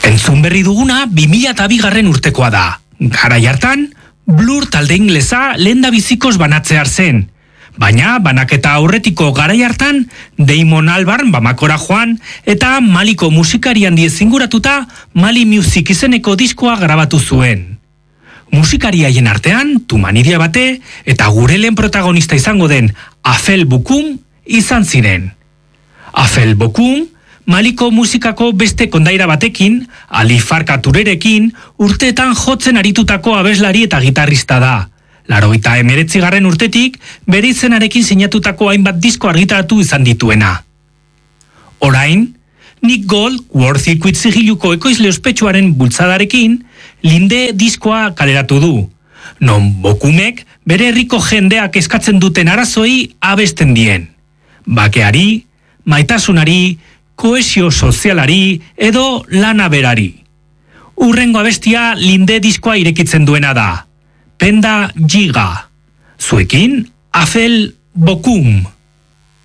Entzun berri duguna 2002 urtekoa da. Garai hartan, Blur talde inglesa lehendabizikoz banatzear zen. Baina banaketa aurretiko garai hartan, Damon Albarn Bamakora joan eta Maliko musikari handi ezinguratuta Mali Music izeneko diskoa grabatu zuen. Musikari haien artean, Tumanidia Bate eta gure lehen protagonista izango den Afel Bukum izan ziren. Afel Bukum, Maliko musikako beste kondaira batekin, Ali Farka Turerekin, urteetan jotzen aritutako abeslari eta gitarrista da. 89. urtetik, bere izenarekin sinatutako hainbat disko argitaratu izan dituena. Orain, Nick Gold, World Circuit zigiluko ekoizle ospetsuaren bultzadarekin, Linde diskoa kaleratu du. Non Bokumek bere herriko jendeak eskatzen duten arazoi abesten dien. Bakeari, maitasunari, kohesio sozialari edo lana berari. Urrengo abestia Linde diskoa irekitzen duena da. Penda Giga. Zuekin, Afel Bokum.